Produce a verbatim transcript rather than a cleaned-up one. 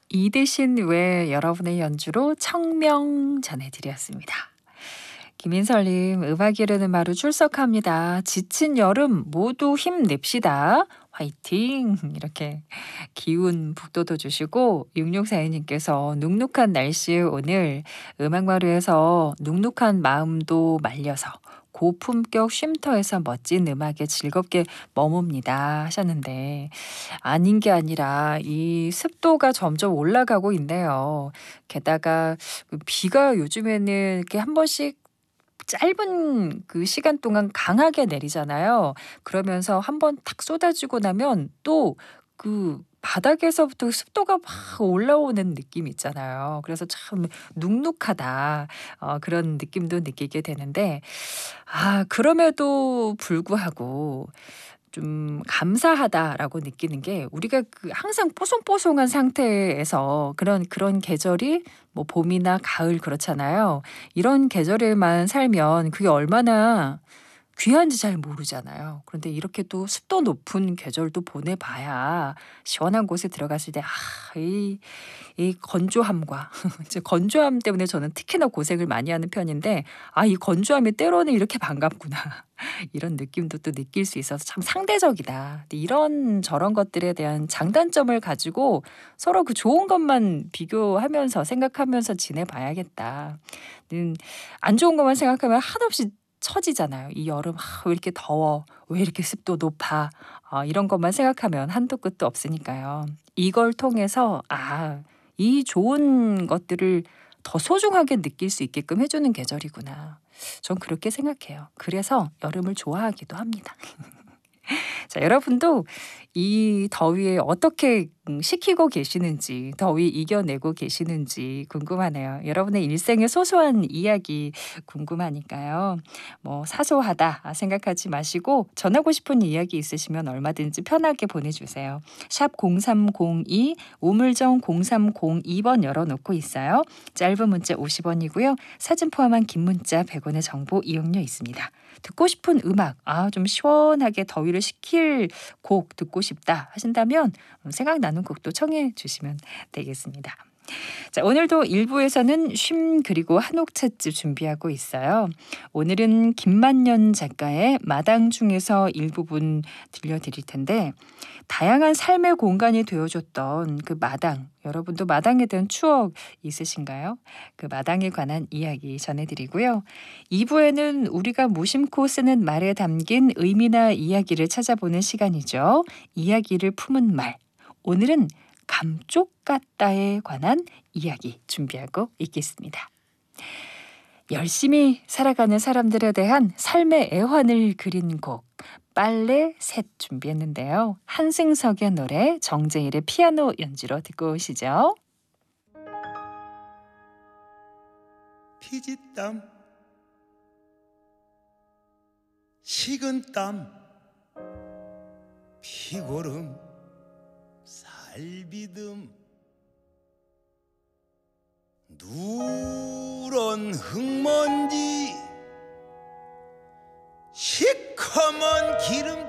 이대신 외 여러분의 연주로 청명 전해드렸습니다. 김인설님, 음악 이르는 마루 출석합니다. 지친 여름 모두 힘냅시다. 화이팅! 이렇게 기운 북돋워 주시고, 육육사이님께서 눅눅한 날씨에 오늘 음악마루에서 눅눅한 마음도 말려서 고품격 쉼터에서 멋진 음악에 즐겁게 머뭅니다 하셨는데, 아닌 게 아니라 이 습도가 점점 올라가고 있네요. 게다가 그 비가 요즘에는 이렇게 한 번씩 짧은 그 시간 동안 강하게 내리잖아요. 그러면서 한번 탁 쏟아지고 나면 또 그 바닥에서부터 습도가 막 올라오는 느낌 있잖아요. 그래서 참 눅눅하다. 어 그런 느낌도 느끼게 되는데, 아 그럼에도 불구하고 좀 감사하다라고 느끼는 게, 우리가 그 항상 뽀송뽀송한 상태에서 그런 그런 계절이 뭐 봄이나 가을 그렇잖아요. 이런 계절에만 살면 그게 얼마나 귀한지 잘 모르잖아요. 그런데 이렇게 또 습도 높은 계절도 보내봐야 시원한 곳에 들어갔을 때, 아, 이, 이 건조함과 이제 건조함 때문에 저는 특히나 고생을 많이 하는 편인데, 아, 이 건조함이 때로는 이렇게 반갑구나. 이런 느낌도 또 느낄 수 있어서 참 상대적이다. 근데 이런 저런 것들에 대한 장단점을 가지고 서로 그 좋은 것만 비교하면서 생각하면서 지내봐야겠다. 는 안 좋은 것만 생각하면 한없이 처지잖아요. 이 여름, 아, 왜 이렇게 더워? 왜 이렇게 습도 높아? 어, 이런 것만 생각하면 한도 끝도 없으니까요. 이걸 통해서 아, 이 좋은 것들을 더 소중하게 느낄 수 있게끔 해주는 계절이구나. 전 그렇게 생각해요. 그래서 여름을 좋아하기도 합니다. 자, 여러분도 이 더위에 어떻게 음 식히고 계시는지, 더위 이겨내고 계시는지 궁금하네요. 여러분의 일생의 소소한 이야기 궁금하니까요. 뭐 사소하다 아, 생각하지 마시고 전하고 싶은 이야기 있으시면 얼마든지 편하게 보내주세요. 샵 공삼공이, 우물정 공삼공이 번 열어놓고 있어요. 짧은 문자 오십 원이고요. 사진 포함한 긴 문자 백 원의 정보 이용료 있습니다. 듣고 싶은 음악, 아, 좀 시원하게 더위를 식힐 곡 듣고 싶다 하신다면 생각나는 곡도 청해 주시면 되겠습니다. 자, 오늘도 일 부에서는 쉼 그리고 한옥 찻집 준비하고 있어요. 오늘은 김만년 작가의 마당 중에서 일부분 들려드릴 텐데, 다양한 삶의 공간이 되어줬던 그 마당, 여러분도 마당에 대한 추억 있으신가요? 그 마당에 관한 이야기 전해드리고요. 이 부에는 우리가 무심코 쓰는 말에 담긴 의미나 이야기를 찾아보는 시간이죠. 이야기를 품은 말. 오늘은 감쪽 같다에 관한 이야기 준비하고 있겠습니다. 열심히 살아가는 사람들에 대한 삶의 애환을 그린 곡 빨래 셋 준비했는데요. 한승석의 노래, 정재일의 피아노 연주로 듣고 오시죠. 피지땀 식은땀 피고름 살비듬 누런 흙먼지 시커먼 기름